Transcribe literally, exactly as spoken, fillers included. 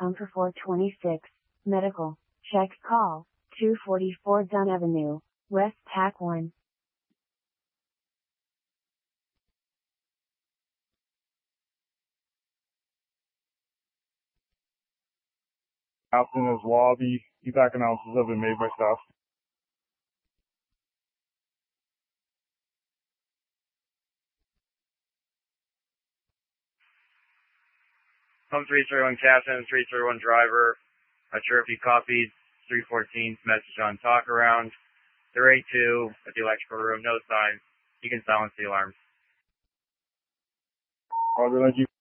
come for four twenty-six, medical, check call, two forty-four Dunn Avenue, West T A C one. Afternoon is lobby. Evac announcements have been made by staff. Home three three one captain, three three one driver. Not sure if you copied three fourteen's message on talk around. They're A two at the electrical room, no signs. You can silence the alarms. Roger, thank you.